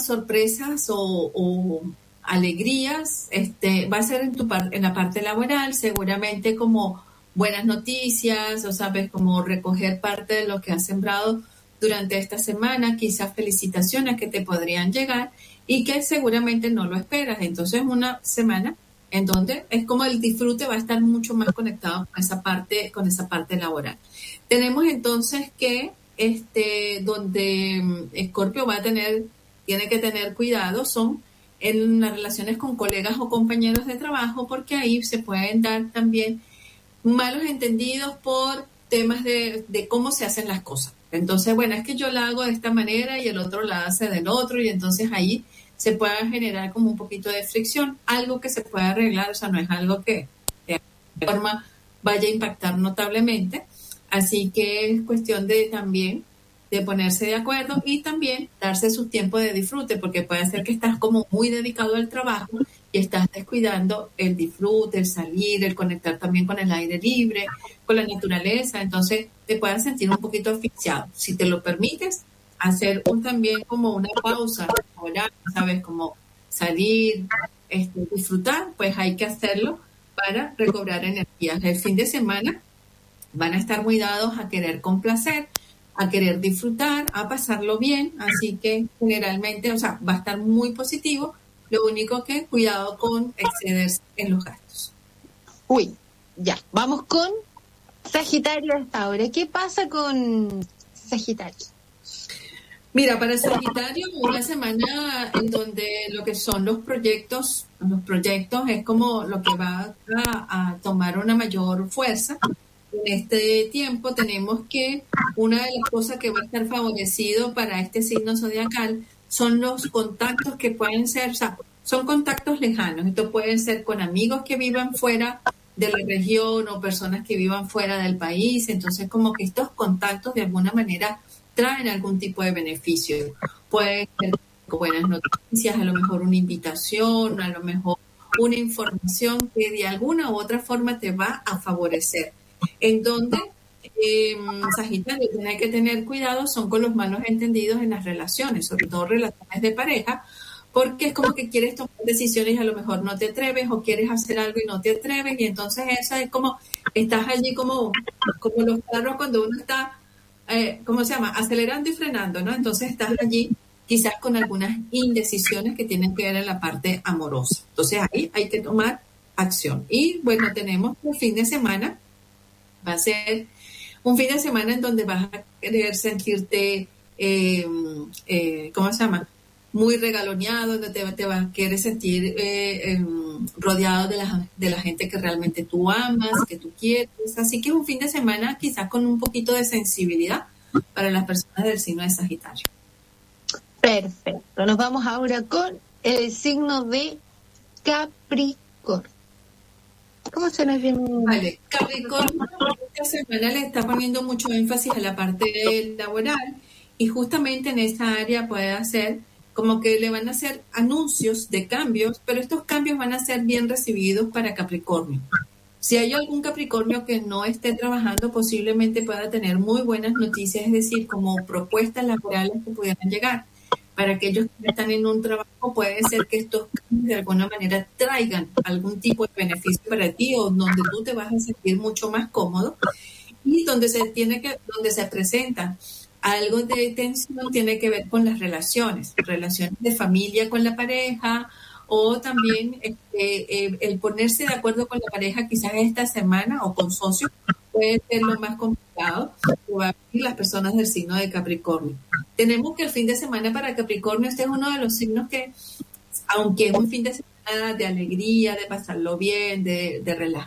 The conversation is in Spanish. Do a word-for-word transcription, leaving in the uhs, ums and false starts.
gratas sorpresas o, o alegrías, este, va a ser en tu par- en la parte laboral, seguramente como buenas noticias, o sabes, como recoger parte de lo que has sembrado durante esta semana, quizás felicitaciones que te podrían llegar y que seguramente no lo esperas. Entonces, una semana en donde es como el disfrute va a estar mucho más conectado con esa parte, con esa parte laboral. Tenemos entonces que este, donde Escorpio va a tener, tiene que tener cuidado, son en las relaciones con colegas o compañeros de trabajo, porque ahí se pueden dar también malos entendidos por temas de, de cómo se hacen las cosas. Entonces, bueno, es que yo la hago de esta manera y el otro la hace del otro, y entonces ahí se puede generar como un poquito de fricción, algo que se puede arreglar, o sea, no es algo que de alguna forma vaya a impactar notablemente. Así que es cuestión de también de ponerse de acuerdo y también darse su tiempo de disfrute, porque puede ser que estás como muy dedicado al trabajo y estás descuidando el disfrute, el salir, el conectar también con el aire libre, con la naturaleza, entonces te puedas sentir un poquito asfixiado. Si te lo permites, hacer un, también como una pausa, orar, ¿sabes? Como salir, este, disfrutar, pues hay que hacerlo para recobrar energías. El fin de semana van a estar muy dados a querer complacer, a querer disfrutar, a pasarlo bien, así que generalmente, o sea, va a estar muy positivo, lo único que cuidado con excederse en los gastos. Uy, ya, vamos con Sagitario a esta hora. ¿Qué pasa con Sagitario? Mira, para Sagitario, una semana en donde lo que son los proyectos, los proyectos es como lo que va a, a tomar una mayor fuerza. En este tiempo tenemos que una de las cosas que va a estar favorecido para este signo zodiacal son los contactos que pueden ser, o sea, son contactos lejanos. Esto pueden ser con amigos que vivan fuera de la región o personas que vivan fuera del país. Entonces, como que estos contactos de alguna manera traen algún tipo de beneficio. Puede ser con buenas noticias, a lo mejor una invitación, a lo mejor una información que de alguna u otra forma te va a favorecer. En donde eh, Sagitario tiene que tener cuidado son con los malos entendidos en las relaciones, sobre todo relaciones de pareja, porque es como que quieres tomar decisiones y a lo mejor no te atreves, o quieres hacer algo y no te atreves, y entonces esa es como, estás allí como, como los carros cuando uno está, eh, ¿cómo se llama? Acelerando y frenando, ¿no? Entonces estás allí quizás con algunas indecisiones que tienen que ver en la parte amorosa. Entonces ahí hay que tomar acción. Y bueno, tenemos el fin de semana. Va a ser un fin de semana en donde vas a querer sentirte, eh, eh, ¿cómo se llama? Muy regaloneado, donde te, te vas a querer sentir eh, eh, rodeado de la, de la gente que realmente tú amas, que tú quieres. Así que es un fin de semana quizás con un poquito de sensibilidad para las personas del signo de Sagitario. Perfecto. Nos vamos ahora con el signo de Capricornio. ¿Cómo se nos viene? Vale, Capricornio esta semana le está poniendo mucho énfasis a la parte laboral y justamente en esa área puede hacer como que le van a hacer anuncios de cambios, pero estos cambios van a ser bien recibidos para Capricornio. Si hay algún Capricornio que no esté trabajando, posiblemente pueda tener muy buenas noticias, es decir, como propuestas laborales que pudieran llegar. Para aquellos que están en un trabajo, puede ser que estos cambios de alguna manera traigan algún tipo de beneficio para ti, o donde tú te vas a sentir mucho más cómodo, y donde se tiene que, donde se presenta algo de tensión tiene que ver con las relaciones, relaciones de familia con la pareja, o también este, eh, el ponerse de acuerdo con la pareja quizás esta semana o con socios puede ser lo más complicado para las personas del signo de Capricornio. Tenemos que el fin de semana para Capricornio, este es uno de los signos que, aunque es un fin de semana de alegría, de pasarlo bien, de, de relajar,